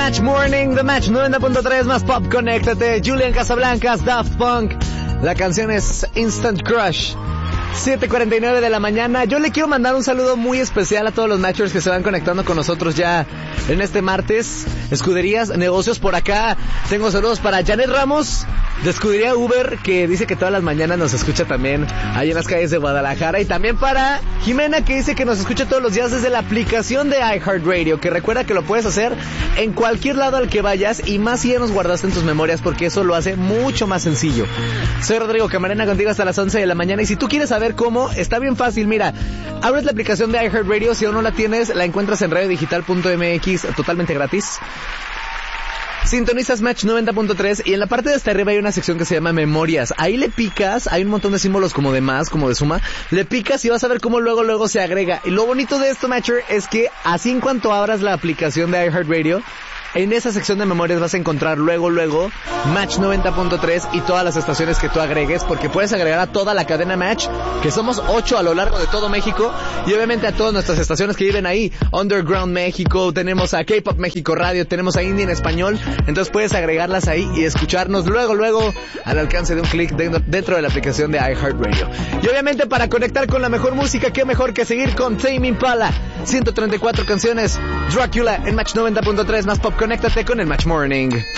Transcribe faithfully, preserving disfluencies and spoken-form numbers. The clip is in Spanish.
Match Morning, The Match noventa punto tres más pop, conéctate. Julian Casablancas, Daft Punk. La canción es Instant Crush. siete cuarenta y nueve de la mañana. Yo le quiero mandar un saludo muy especial a todos los Matchers que se van conectando con nosotros ya en este martes. Escuderías, negocios por acá. Tengo saludos para Janet Ramos de Escudería Uber, que dice que todas las mañanas nos escucha también ahí en las calles de Guadalajara. Y también para Jimena, que dice que nos escucha todos los días desde la aplicación de iHeartRadio, que recuerda que lo puedes hacer en cualquier lado al que vayas, y más si ya nos guardaste en tus memorias, porque eso lo hace mucho más sencillo. Soy Rodrigo Camarena, contigo hasta las once de la mañana, y si tú quieres saber cómo, está bien fácil. Mira, abres la aplicación de iHeartRadio, si aún no la tienes, la encuentras en radio digital punto m x, totalmente gratis. Sintonizas Match noventa punto tres y en la parte de hasta arriba hay una sección que se llama Memorias. Ahí le picas, hay un montón de símbolos como de más, como de suma. Le picas y vas a ver cómo luego luego se agrega. Y lo bonito de esto, Matcher, es que así en cuanto abras la aplicación de iHeartRadio, en esa sección de memorias vas a encontrar luego, luego Match noventa punto tres y todas las estaciones que tú agregues, porque puedes agregar a toda la cadena Match, que somos ocho a lo largo de todo México, y obviamente a todas nuestras estaciones que viven ahí. Underground México, tenemos a K-Pop México Radio, tenemos a Indie en Español, entonces puedes agregarlas ahí y escucharnos luego, luego al alcance de un clic dentro de la aplicación de iHeartRadio. Y obviamente para conectar con la mejor música, qué mejor que seguir con Tame Impala, ciento treinta y cuatro canciones, Dracula en Match noventa punto tres más pop. Conéctate con el Match Morning.